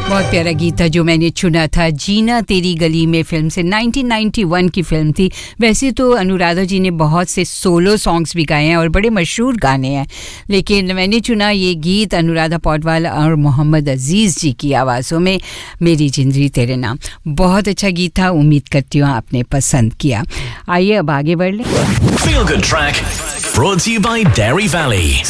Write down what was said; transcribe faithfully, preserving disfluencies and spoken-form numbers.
बहुत प्यारा गीत था जो मैंने चुना था, जीना तेरी गली में फिल्म से। नाइनटीन नाइंटी वन की फिल्म थी। वैसे तो अनुराधा जी ने बहुत से सोलो सॉन्ग्स भी गाए हैं और बड़े मशहूर गाने हैं, लेकिन मैंने चुना ये गीत अनुराधा पौडवाल और मोहम्मद अजीज़ जी की आवाज़ों में, मेरी जिंदगी तेरे नाम। बहुत अच्छा गीत था, उम्मीद करती हूँ आपने पसंद किया। आइए अब आगे बढ़ लें। Feel Good Track brought to you by Dairy Valley.